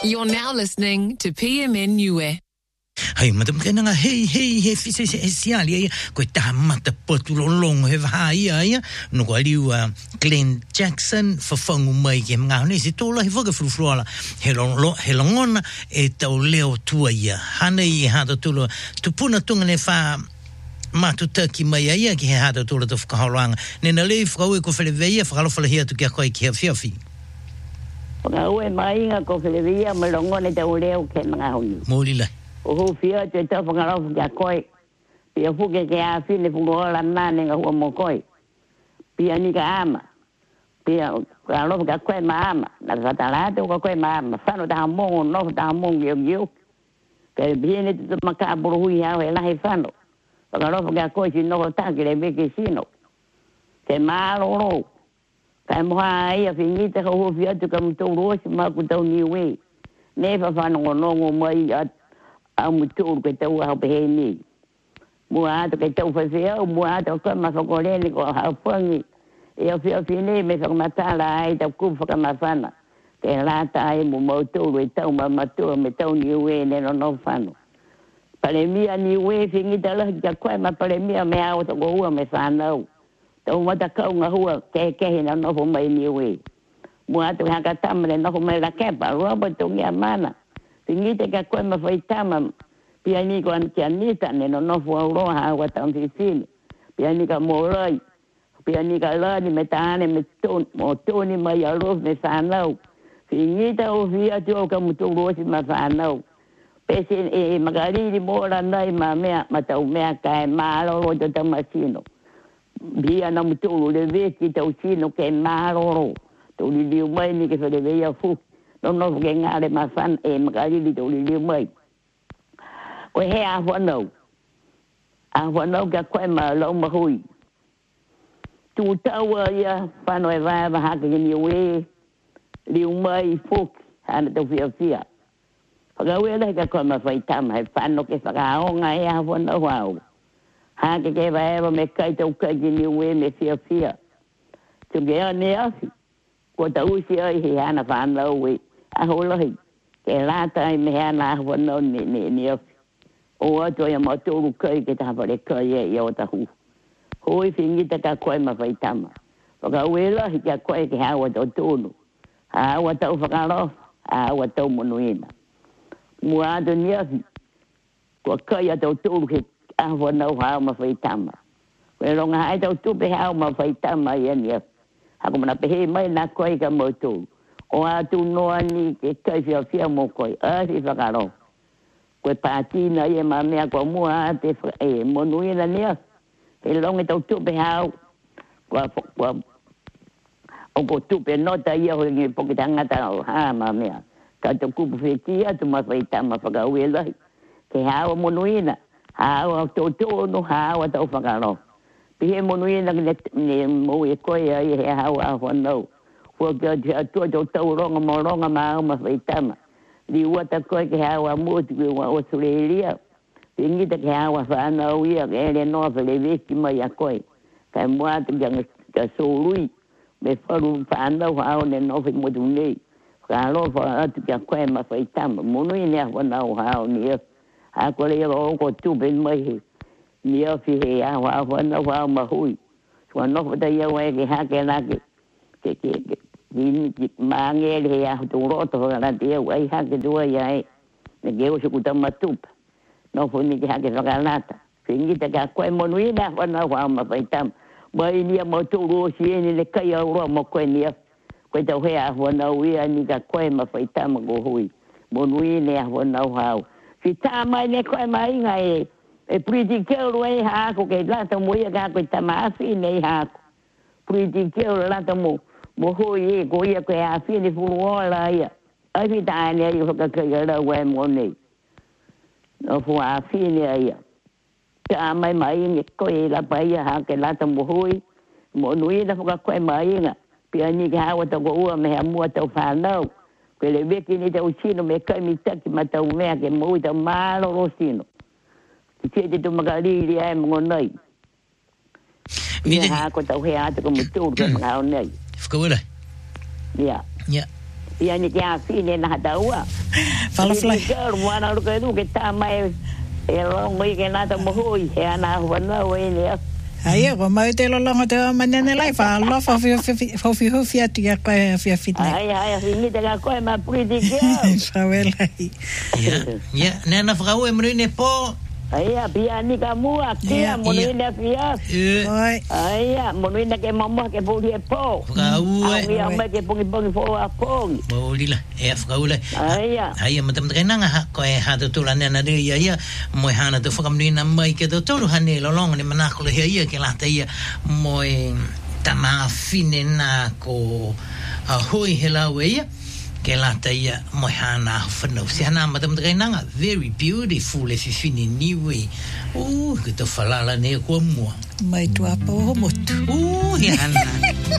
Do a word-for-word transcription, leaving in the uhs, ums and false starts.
You're now listening to P M N Niue. Hey, madam kena nga hey hey hey fisi siali ya ko tamata potulo long he vai ya no ko liu Glenn Jackson for fangu mai ke nga ni si tola he foga frufrola helon lo helon e tau leo tua ya hana i hada tulo tu puna tunga ne fa matu taki mai ya ki hada tulo to fkaholanga ne na le frau ko fele veia fralo fele hier tu ke ko ki fiafi nga we mai nga ko fele veia malongo ne tau leo ke nga hoi molila o fia te ta fangaro ya koi pia fuke ke a fine fu la nane nga ho mo koi pia ni ka ama pia ka lo ka koi ma ama na sa la te ko koi ma ama fa no ta mo no ta mo yo yo ke viene te ma ka buru hu ya la he fa no ka lo ka koi si no ta ke le be ke si no ke ma lo lo ka mo ai a fini te ho fia te ka mo to ro si ma ku to ni we ne fa fa no no mai a mutu ke tau ha pe ni mua to ke tau fa se o mua to ko ma ko le ni ko ha fangi e o fi o fi ni me fa ma ta la ai ta ku fa ma fa na ke la ta ai mu mo tu le tau ma ma tu me tau ni we ne no no fa no pale mi ani we fi ni ta la ja ko ma pale mi me a o to go me fa no to ma ta ka nga hu ke ke na no fo mai ni we mua to ha ka ta me no ko me la ke pa ro ba to ya mana Tingite ka kwa mafaitama pia ni kwa ntianita neno nofu wa uroha wa tamfisini pia ni ka morai pia ni ka lani metane meton motoni mayarof me sanau Tingita o via tio ka muturosi mafanau pese e magariri mora nai ma mea matau mea ka malo ro to tamasino via na muturu le veki tau sino ke malo to li li mai ni ke fele veia fu no no ke ngale ma fan e magari di to li mai o he a wono a wono ga kwa ma lo ma hui tu tawa ya pa no va va ha ke ni we li mai fuk ana to fia fia ga we le ga kwa ma fai tam ha fan no ke fa ga o nga ya wono wa ha ke ke va e me kai to ka ni we me fia fia tu ge ne asi ko ta u si ai he ana fan lo we a ho lo hi ke la ta me ana wono ni ni ni o to ya ma to kai ke ta pare kai ye yo ta hu ho i fingi ta ka koi ma fai tama ko ga we la hi ka koi ke ha wa to to no ha wa ta fa ka lo ha wa to mo nuina mu a do ni asi ko kai ya to to ke a wono ha ma fai tama we lo nga ai to to be ha ma fai tama ye ni ha ko na pe he mai na koi ka mo to o a tu no ani ke kai fia fia mo koi a si fa ka lo ko patina ye ma me ko mo a te e mo no ye na ni e long e to tu be ha ko ko o ko tu be no ta ye ho ni po ki tanga ta ha ma me ka to ku fe ti a tu ma fe ta ma fa ga we la ke ha mo no ye na ha o to to no ha o to fa ka lo pi mo no ye na ni mo e ko ye ha wa ho no ko ga to to to ronga mo ronga ma ma fe ta ma di wata ko ke hawa moti wa Australia tingi te ke hawa fa na uia ke le no fa le vesti ma ya koi ka mo at jang ka solui me faru fa na wa ne no fa mo dunei ka lo fa at ka ko ma fa itam mo no ne wa na wa ni a ko le ro ko tu ben mai ni a fi he a wa wa na wa ma hui wa no fa da ya wa ke ha ke na ke ke ke ni ma nge le ya tu ro to la dia ai ha ke dua ya ne ge o ku tam matup no fo ni ha ke ga lata fingi te ka ko mo ni na wa na wa ma fa tam ba ni mo tu ro si ni le ka ya ro mo ko ni ko te he a wa na wi ni ka ko ma fa tam go hui mo ni ne wa na wa si ta mai ne ko mai ngai e pretty girl we ha ko ke la to mo ya ga ko ta ma si ne ha pretty girl la to mo mo hoi ko ia ko a fini fu ola ia ai vi ta ne io ka ka ga we mo ne no fu a fini ia ta mai mai ni ko la pa ia ha ke la ta mo hoi mo nui da fu ka ko mai nga pi ani ga wa ta go u me ha mo ta fa no ke le ve ki ni ta usino me ka mi ta ki ma ta u me ke mo ta ma lo rosino ti ti tu magari ri ai mo nei ni ha ko ta he a ta ko mo tu ke ma nei Fkawela. Ja. Ja. Pia ni kia fine na hataua. Fala fly. Girl, mwana luka du ke ta mai e long mai ke na ta mo hui e ana wana we ni. Ai ko mai te lo longa te manene lai fa lo fa fi fi fi fi ati ya ko fi fi. Ai ai ni te ka ko ma pretty girl. Savela. Ja, ja, nena vrouw en meneer Po. Aya pia ni ka mua kia mo ni na pia. Oi. Aya mo ni na ke mama ke po dia po. Vrouw. Aya me ke pongi pongi fo a pong. Bolila, e vrouw le. Aya. Aya met hem drenang ha ko e ha de tula nena de ya ya mo hana de fakam ni na mai ke de tolu hane lo long ni manakole ya ke la te ya mo tama fine na ko a hoi hela we ke la te ya mo hana fano si hana met hem drenang very beautiful if you fini ni we o ke to falala ne ko mo Mai tu apa motu. o ya hana